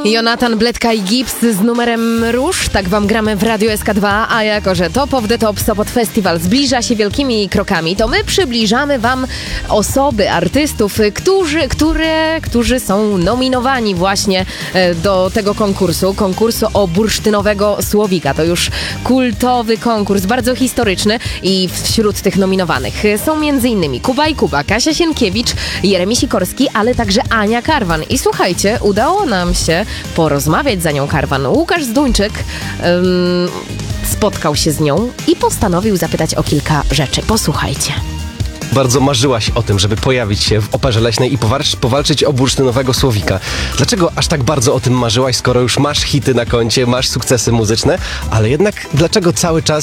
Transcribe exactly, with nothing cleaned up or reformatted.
Jonatan Bledka i Gips z numerem Róż. Tak wam gramy w Radiu S K dwa, a jako że Top of the Top Sopot Festival zbliża się wielkimi krokami, to my przybliżamy wam osoby, artystów, którzy, które, którzy są nominowani właśnie do tego konkursu, konkursu o bursztynowego słowika. To już kultowy konkurs, bardzo historyczny i wśród tych nominowanych są między innymi Kuba i Kuba, Kasia Sienkiewicz, Jeremi Sikorski, ale także Ania Karwan. I słuchajcie, udało nam się porozmawiać z Anią Karwan. Łukasz Zduńczyk um, spotkał się z nią i postanowił zapytać o kilka rzeczy. Posłuchajcie. Bardzo marzyłaś o tym, żeby pojawić się w Operze Leśnej i powalczyć, powalczyć o bursztynowego słowika. Dlaczego aż tak bardzo o tym marzyłaś, skoro już masz hity na koncie, masz sukcesy muzyczne, ale jednak dlaczego cały czas